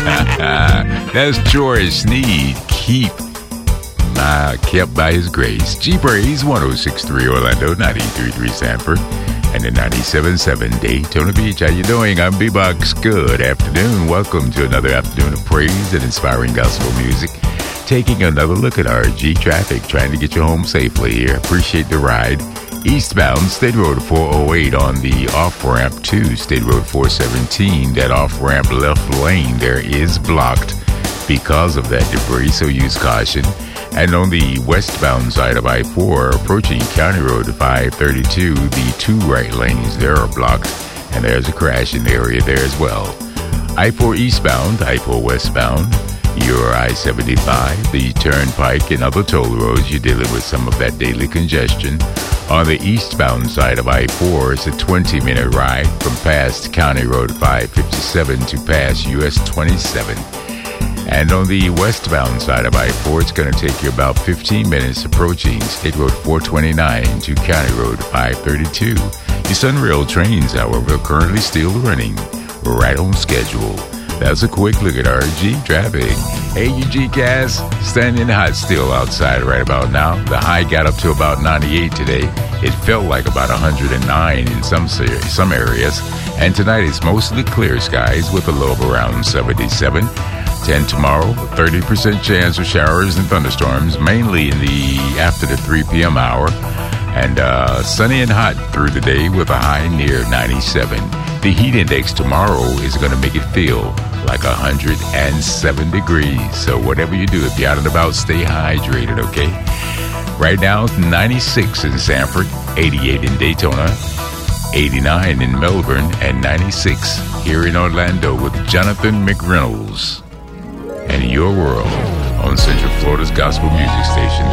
That's George Sneed. Kept by his grace. G-Braze, 106.3 Orlando, 93.3 Sanford, and the 97.7 Daytona Beach. How you doing? I'm B-Box. Good afternoon. Welcome to another afternoon of praise and inspiring gospel music. Taking another look at RG traffic, trying to get you home safely here. Appreciate the ride. Eastbound, State Road 408 on the off-ramp to State Road 417. That off-ramp left lane there is blocked because of that debris, so use caution. And on the westbound side of I-4, approaching County Road 532, the two right lanes there are blocked, and there's a crash in the area there as well. I-4 eastbound, I-4 westbound, your I-75, the Turnpike, and other toll roads, you're dealing with some of that daily congestion. On the eastbound side of I-4, it's a 20-minute ride from past County Road 557 to past US 27. And on the westbound side of I-4, it's going to take you about 15 minutes approaching State Road 429 to County Road 532. Your Sunrail trains, however, are currently still running right on schedule. That's a quick look at RG traffic. Hey, you G-Cast, standing hot still outside right about now. The high got up to about 98 today. It felt like about 109 in some areas. And tonight it's mostly clear skies with a low of around 77. 10 tomorrow, 30% chance of showers and thunderstorms, mainly in the after the 3 p.m. hour. And sunny and hot through the day with a high near 97. The heat index tomorrow is going to make it feel like 107 degrees. So whatever you do, if you're out and about, stay hydrated, okay? Right now, 96 in Sanford, 88 in Daytona, 89 in Melbourne, and 96 here in Orlando with Jonathan McReynolds. And Your World on Central Florida's Gospel Music Station,